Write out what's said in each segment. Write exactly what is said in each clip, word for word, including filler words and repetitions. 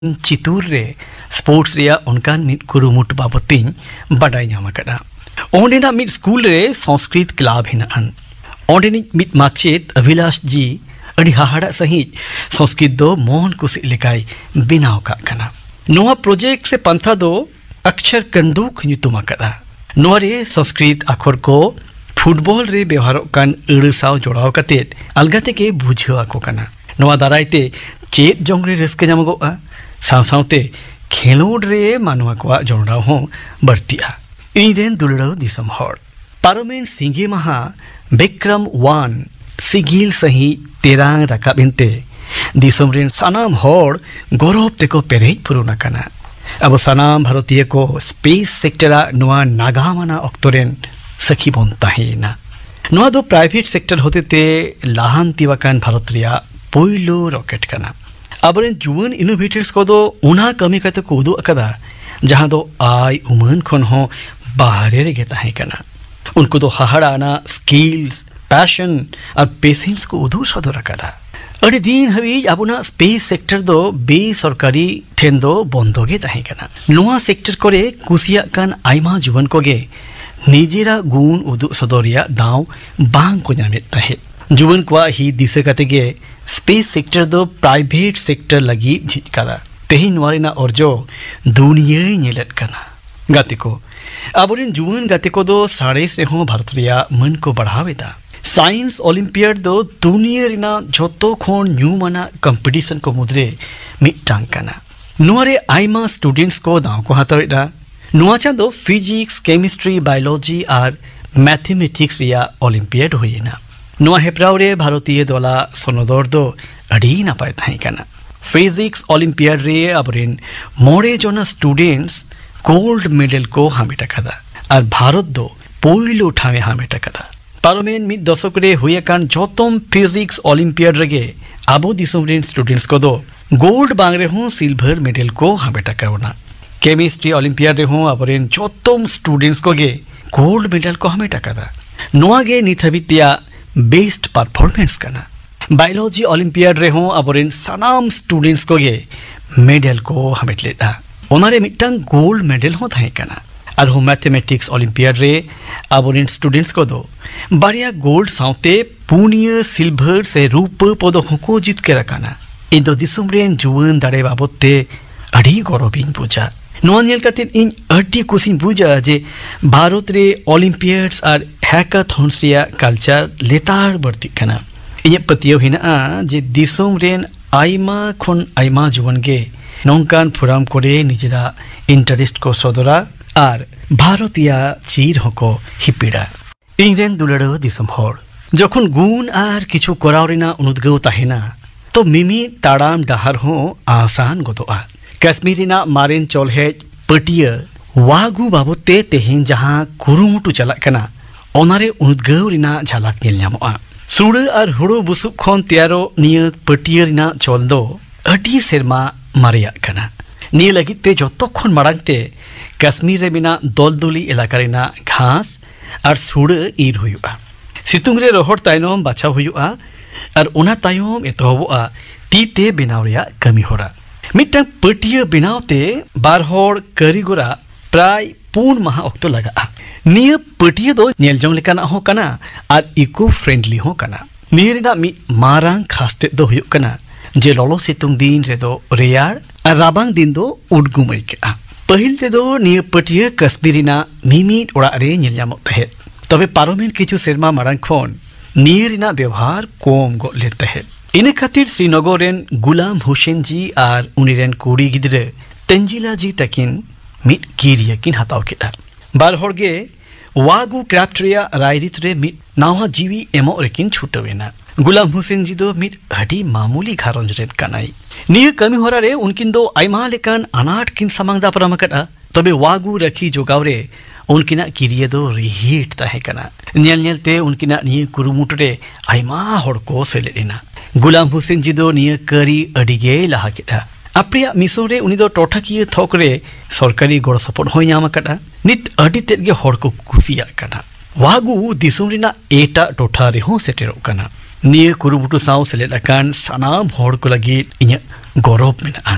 चितूर रे स्पोर्ट्स रिया उनका मिट कुरुमुट बाबतिन बडाई नाम कदा ओंडेना मिट स्कूल रे संस्कृत क्लब हिनान ओंडेनी मिट माचेत अभिलाष जी अडी हाहाड़ा सही संस्कृत दो मोहन कुसी लिकाई बिनाव का कना नोआ प्रोजेक्ट से पंथा दो अक्षर कंदूक ᱧᱩᱛᱩᱢ कदा नोआ रे संस्कृत अक्षर को फुटबॉल रे व्यवहार कान अड़साव जोड़ाव कतेट अलगाते के बुझाव को कना नोआ दारायते चेत जोंगरे रस्के जामगोआ साव सावते खेलोड रे मानवा को जोड़ाव हो बढ़तिया इनरेन दुलड़ाव दिसम हर पारोमेन सिंगे महा विक्रम वन सिगिल सही तेरांग रकाबिनते दिसम रेन सानाम हर गौरव तेको पेरेज पुरुना कना अब सानाम भारतीय को स्पेस सेक्टरा नोआ नागामाना ऑक्टोरेन सखी बोनता है ना नोआ दो प्राइवेट सेक्टर होते ते लाहांती वकान भारत रिया पोइलो रॉकेट कना अबरेन जुवन इनोवेटर्स को दो उना कमी कते को उदु अकदा जहां दो आई उमन खन हो बाहरे रे गेता है कना उनको दो हाहाड़ाना स्किल्स पैशन और पेशेंस को उदु सदर अकदा अड़ी दिन हवी अबुना स्पेस सेक्टर दो बे सरकारी ठेन दो बंदो गे ताहे कना नोआ सेक्टर करे कुसिया कान आइमा जुवन को गे निजेरा गुण उदु सदरिया दाव बांग को जामेत ताहे जुवन को ही दिसे कते गे स्पेस सेक्टर दो प्राइवेट सेक्टर लगी झिटकादा तेहिन वारिना अर्जो दुनिया नेलत कना गाते को अबोरिन जुवन गाते को दो साड़े से हो भारत रिया मन को बढ़ावेदा साइंस ओलंपियाड दो दुनिया रिना जोतो खोन न्यू मना कंपटीशन को मुद्रे मिटांग कना नुआरे आइमा स्टूडेंट्स को दाव को हातवेदा नुआचा दो फिजिक्स केमिस्ट्री बायोलॉजी और मैथमेटिक्स रिया ओलंपियाड होइना नोआ हेप्रावरे भारतीय दोला सोनोदर दो अड़ी नापाय थाई कना फिजिक्स ओलंपियाड रे अबरेन मोड़े जोना स्टूडेंट्स गोल्ड मेडल को हामेटा कदा और भारत दो पोइलो ठावे हामेटा कदा पारोमेन मिद दशक रे हुयकान जोतम फिजिक्स ओलंपियाड रगे आबो दिसम रेन स्टूडेंट्स को दो गोल्ड बांग रे हो सिल्वर मेडल को हामेटा करना केमिस्ट्री ओलंपियाड रे हो अबरेन जोतम स्टूडेंट्स को गे गोल्ड मेडल को हामेटा कदा नोआ गे निथबितिया बेस्ट परफॉर्मेंस करना बायोलॉजी ओलंपियाड रे हो अबरेन सनाम स्टूडेंट्स को गे मेडल को हमेट लेता ओनारे मिटंग गोल्ड मेडल हो थाई कना और हो मैथमेटिक्स ओलंपियाड रे अबरेन स्टूडेंट्स को दो बारिया गोल्ड साउते पुनिया सिल्वर से रूप पदक को जीत के रखाना इन दो दिसुम रेन जुवन दाड़े बाबते अड़ी गौरविन पूजा नोआ नेल कते इन अड़ी कुसिन बुझा जे भारत रे ओलंपियाड्स और हैकाथॉन्स रिया कल्चर लेतार बढ़ती कना इन पतियो हिना जे दिसोम रेन आइमा खन आइमा जुवन गे नोंकान फुराम करे निजरा इंटरेस्ट को सदरा और भारतीय चीर हको हिपिड़ा इंग्रेन दुलड़ो दिसोम हर जखन गुण और किछु कराव रिना उनुदगौ ताहेना तो मिमी ताड़ाम डाहर हो आसान गदोआ कश्मीर रिना मारेन चलहेज पटिया वागु बाबते तेहिन जहां कुरुमुटु चला कना ओनारे उनुदगौ रिना झलक नेल ᱧᱟᱢᱚᱜᱼᱟ सुड़े और हुड़ो बुसुब खन तैयारो निया पटिया रिना चल दो अटी सेरमा मारिया कना निया लगिते जतो खन माड़ांगते कश्मीर रे बिना दलदली इलाका रिना घास और सुड़े ईर हुयुआ सितुंग रे रोहड़ तायनोम बाछाव हुयुआ और ओना तायोम एतहबोआ तीते बेनाव रिया कमी होरा मिटन पटिया बेनावते बार होड़ कारीगरा प्राय पून माह ऑक्टो लगा निया पटिया दो नेलजोंग लेकाना हो कना और इको फ्रेंडली हो कना नियरिना मि मारांग खासते दो हुयुक कना जे लोलो सितुंग दिन रे दो रेयार और राबांग दिन दो उडगुम आइकेआ पहिल ते दो निया पटिया कश्मीरिना मिमिट ओड़ा रे नेल ᱧᱟᱢᱚᱜ तहे तबे पारोमेन किछु सेरमा मारांग खन नियरिना व्यवहार कोम गो ले तहे इन खातिर श्रीनगर रेन गुलाम हुसैन जी और उनीरेन कुड़ी गिद्रे तंजिला जी तकिन मिट गिरिया किन हताव केटा बार होड़गे वागु क्राफ्ट रिया रायरित रे मिट नावा जीवी एमो रेकिन छुटवेना गुलाम हुसैन जी दो मिट हडी मामूली घारंज रेन कनाई निय कमी होरा रे उनकिन दो आइमा लेकान अनाट किन समांगदा परमकटा तबे वागु रखी जोगावरे उनकिना किरिया दो रिहिट ताहे कना नेल नेलते उनकिना निय कुरुमुट रे आइमा होड़ को सेलेना गुलाम हुसैन जी दो निय करी अडिगे लहा केटा अपरिया मिसो रे उनी दो टोठाकिया थोक रे सरकारी गड़ सपोर्ट हो ᱧᱟᱢ कटा नित अडी तेद गे होड़ को खुशिया कना वागु दिसुम रिना एटा टोठा रे हो सेटेरो कना निय कुरुमुटु साव सेलेद अकान सनाम होड़ को लगी इnya गौरव मेनान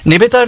नेबेतार